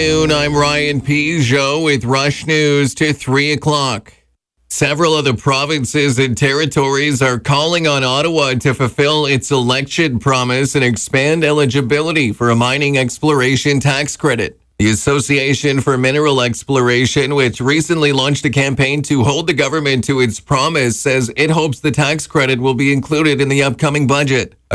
I'm Ryan Peugeot with Rush News to 3 o'clock. Several of the provinces and territories are calling on Ottawa to fulfill its election promise and expand eligibility for a mining exploration tax credit. The Association for Mineral Exploration, which recently launched a campaign to hold the government to its promise, says it hopes the tax credit will be included in the upcoming budget.